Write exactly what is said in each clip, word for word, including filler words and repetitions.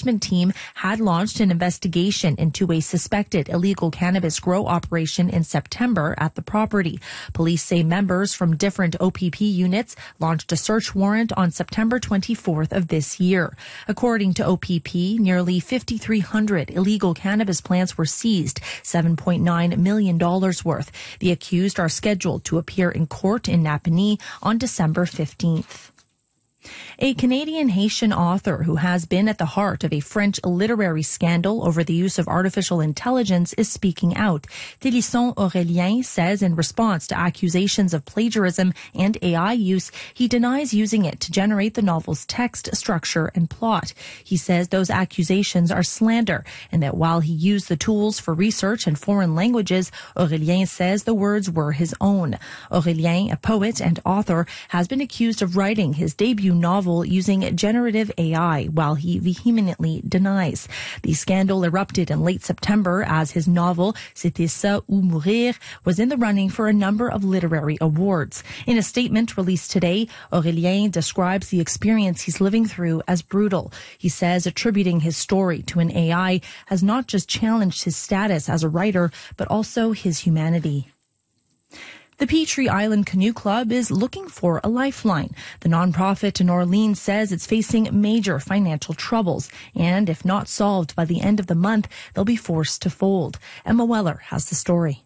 enforcement team had launched an investigation into a suspected illegal cannabis grow operation in September at the property. Police say members from different O P P units launched a search warrant on September twenty-fourth of this year. According to O P P, nearly fifty-three hundred illegal cannabis plants were seized, seven point nine million dollars worth. The accused are scheduled to appear in court in Napanee on December fifteenth. A Canadian Haitian author who has been at the heart of a French literary scandal over the use of artificial intelligence is speaking out. Télisson Aurélien says in response to accusations of plagiarism and A I use, he denies using it to generate the novel's text, structure, and plot. He says those accusations are slander and that while he used the tools for research in foreign languages, Aurélien says the words were his own. Aurélien, a poet and author, has been accused of writing his debut novel using generative A I, while he vehemently denies. The scandal erupted in late September as his novel C'était ça ou mourir was in the running for a number of literary awards. In a statement released today, Aurélien describes the experience he's living through as brutal. He says attributing his story to an A I has not just challenged his status as a writer, but also his humanity. The Petrie Island Canoe Club is looking for a lifeline. The nonprofit in Orleans says it's facing major financial troubles, and if not solved by the end of the month, they'll be forced to fold. Emma Weller has the story.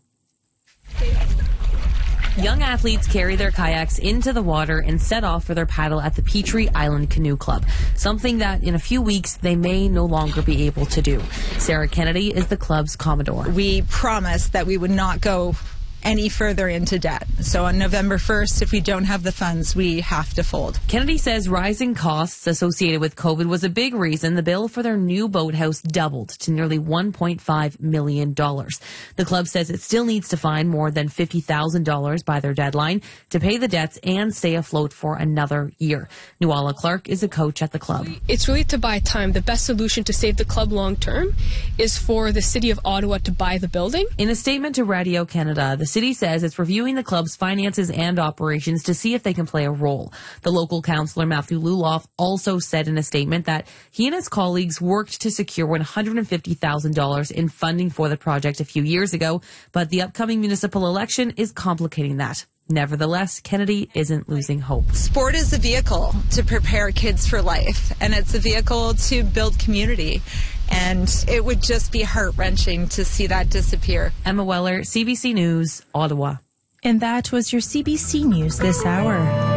Young athletes carry their kayaks into the water and set off for their paddle at the Petrie Island Canoe Club, something that in a few weeks they may no longer be able to do. Sarah Kennedy is the club's commodore. We promised that we would not go any further into debt. So on November first, if we don't have the funds, we have to fold. Kennedy says rising costs associated with COVID was a big reason the bill for their new boathouse doubled to nearly one point five million dollars. The club says it still needs to find more than fifty thousand dollars by their deadline to pay the debts and stay afloat for another year. Nuala Clark is a coach at the club. It's really to buy time. The best solution to save the club long term is for the City of Ottawa to buy the building. In a statement to Radio Canada, the city says it's reviewing the club's finances and operations to see if they can play a role. The local councillor, Matthew Luloff, also said in a statement that he and his colleagues worked to secure one hundred fifty thousand dollars in funding for the project a few years ago, but the upcoming municipal election is complicating that. Nevertheless, Kennedy isn't losing hope. Sport is a vehicle to prepare kids for life, and it's a vehicle to build community. And it would just be heart-wrenching to see that disappear. Emma Weller, C B C News, Ottawa. And that was your C B C News this hour.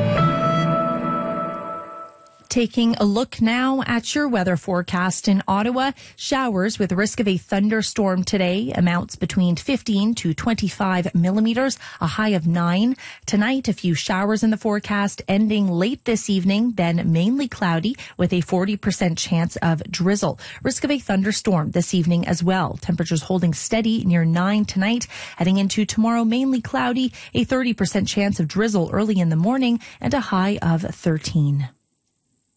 Taking a look now at your weather forecast in Ottawa. Showers with risk of a thunderstorm today. Amounts between fifteen to twenty-five millimeters, a high of nine. Tonight, a few showers in the forecast, ending late this evening, then mainly cloudy with a forty percent chance of drizzle. Risk of a thunderstorm this evening as well. Temperatures holding steady near nine tonight. Heading into tomorrow, mainly cloudy, a thirty percent chance of drizzle early in the morning, and a high of thirteen.